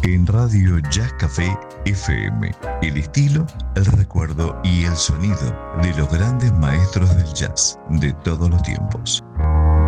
en Radio Jazz Café FM. El estilo, el recuerdo y el sonido de los grandes maestros del jazz de todos los tiempos.